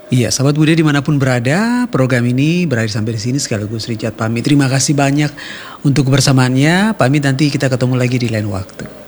Iya, sahabat Budaya dimanapun berada, program ini berakhir sampai di sini sekaligus Richard pamit. Terima kasih banyak untuk kebersamaannya. Pamit nanti kita ketemu lagi di lain waktu.